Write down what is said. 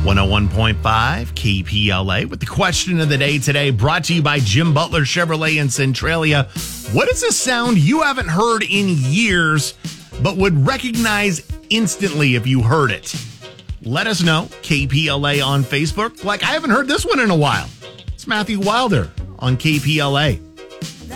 101.5 KPLA with the question of the day today, brought to you by Jim Butler Chevrolet in Centralia. What is a sound you haven't heard in years but would recognize instantly if you heard it? Let us know. KPLA on Facebook. Like, I haven't heard this one in a while. It's Matthew Wilder on KPLA.